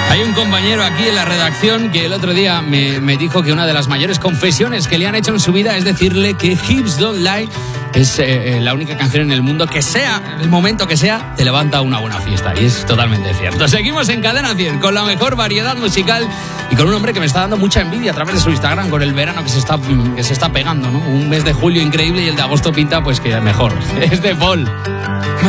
Hay un compañero aquí en la redacción que el otro día me dijo que una de las mayores confesiones que le han hecho en su vida es decirle que Hips Don't Lie es la única canción en el mundo que sea, el momento que sea, te levanta una buena fiesta. Y es totalmente cierto. Seguimos en Cadena 100 con la mejor variedad musical y con un hombre que me está dando mucha envidia a través de su Instagram con el verano que se está pegando, ¿no? Un mes de julio increíble y el de agosto pinta pues que mejor. Es de Paul.